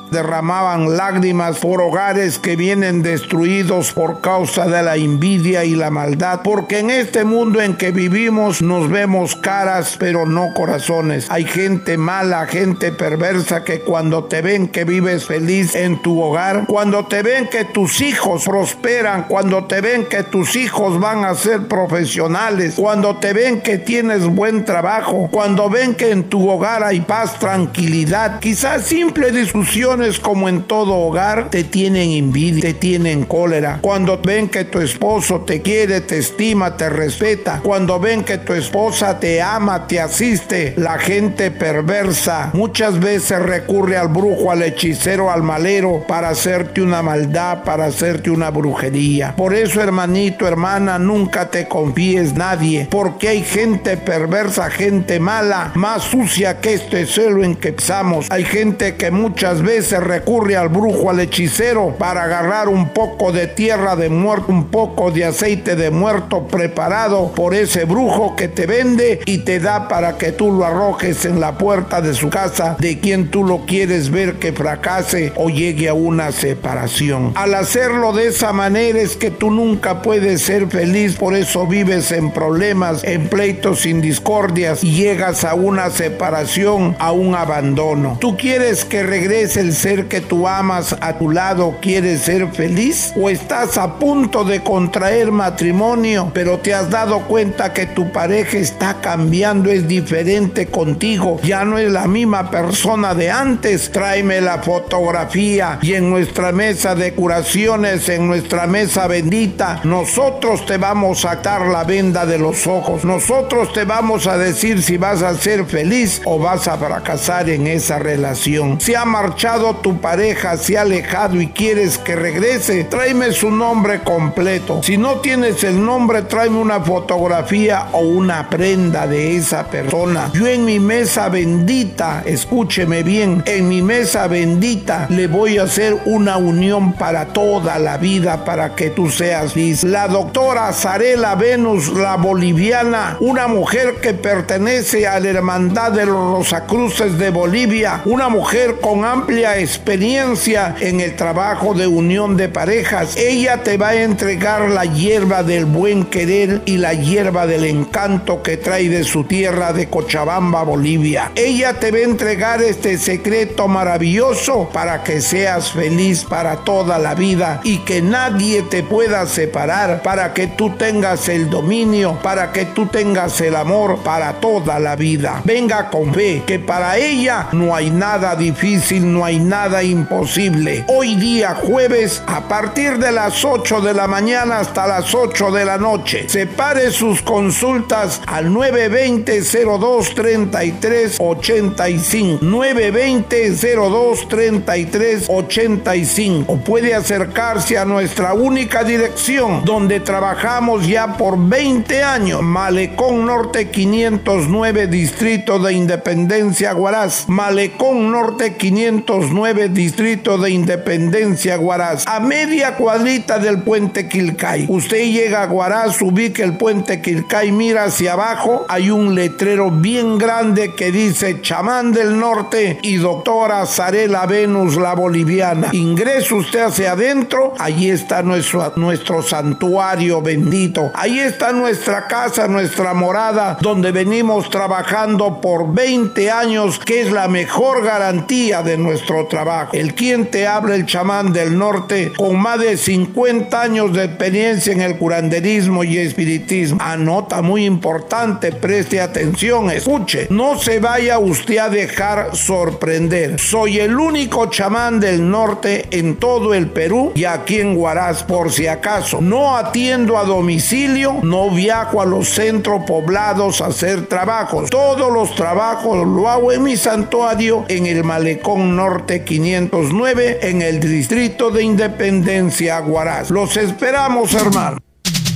derramaban lágrimas por hogares que vienen destruidos por causa de la envidia y la maldad, porque en este mundo en que vivimos nos vemos caras pero no corazones. Hay gente mala, gente perversa que cuando te ven que vives feliz en tu hogar, cuando te ven que tus hijos prosperan, cuando te ven que tus hijos van a ser profesionales, cuando te ven que tienes buen trabajo, cuando ven que en tu hogar hay paz, tranquilidad, quizás simples discusiones como en todo hogar, te tienen envidia, te tienen cólera. Cuando ven que tu esposo te quiere, te estima, te respeta, cuando ven que tu esposa te ama, te asiste, la gente perversa muchas veces recurre al brujo, al hechicero, al malero para hacerte una maldad, para hacerte una brujería. Por eso, hermanito, hermana, nunca te confíes nadie, porque hay gente perversa, gente mala, más sucia que este suelo en que pisamos. Hay gente que muchas veces recurre al brujo, al hechicero, para agarrar un poco de tierra de muerto, un poco de aceite de muerto preparado por ese brujo que te vende y te da para que tú lo arrojes en la puerta de su casa, de quien tú lo quieres ver que fracase o llegue a una separación. Al hacerlo de esa manera es que tú nunca puedes ser feliz, por eso vives en problemas, en pleitos, sin discordias, y llegas a una separación, a un abandono. ¿Tú quieres que regrese el ser que tú amas a tu lado? ¿Quieres ser feliz? ¿O estás a punto de contraer matrimonio, pero te has dado cuenta que tu pareja está cambiando, es diferente contigo, ya no es la misma persona de antes? Tráeme la fotografía y en nuestra mesa de curaciones, en nuestra mesa bendita, nosotros te vamos a sacar la venda de los ojos. Nosotros te vamos a decir si vas a ser feliz o vas a fracasar en esa relación. Si ha marchado tu pareja, se ha alejado y quieres que regrese, tráeme su nombre completo. Si no tienes el nombre, tráeme una fotografía o una prenda de esa persona. Yo en mi mesa bendita, escúcheme bien, en mi mesa bendita le voy a hacer una unión para toda la vida, para que tú seas feliz. La doctora Zarela Venus, la boliviana, una mujer que pertenece a la Hermandad de los Rosacruces de Bolivia, una mujer con amplia experiencia en el trabajo de unión de parejas. Ella te va a entregar la hierba del buen querer y la hierba del encanto que trae de su tierra de Cochabamba, Bolivia. Ella te va a entregar este secreto maravilloso para que seas feliz para toda la vida y que nadie te pueda separar, para que tú tengas el dominio, para que tú tengas el amor para toda la vida. Venga con fe, que para ella no hay nada difícil, no hay nada imposible. Hoy día jueves, a partir de las 8 de la mañana hasta las 8 de la noche, separe sus consultas al 920-02-33-85, 920-02-33-85, o puede acercarse a nuestra única dirección donde trabajamos ya por 20 años, Malecón Norte 509, Distrito de Independencia, Huaraz. Malecón Norte 509, Distrito de Independencia, Huaraz, a media cuadrita del puente Quilcay. Usted llega a Huaraz, ubica el puente Quilcay, mira hacia abajo, hay un letrero bien grande que dice Chamán del Norte y doctora Zarela Venus, la boliviana. Ingresa usted hacia adentro, allí está nuestro santuario bendito, ahí está nuestra casa, nuestra morada, donde venimos trabajando por 20 años, que es la mejor garantía de nuestro trabajo. El quien te habla, el chamán del norte, con más de 50 años de experiencia en el curanderismo y espiritismo. Anota, muy importante, preste atención, escuche, no se vaya usted a dejar sorprender. Soy el único chamán del norte en todo el Perú y aquí en Huaraz, por si acaso. No atiendo a domicilio, no viajo a los centros poblados a hacer trabajos. Todos los trabajos lo hago en mi santuario, en el Malecón Norte 509, en el Distrito de Independencia, Huaraz. Los esperamos, hermano.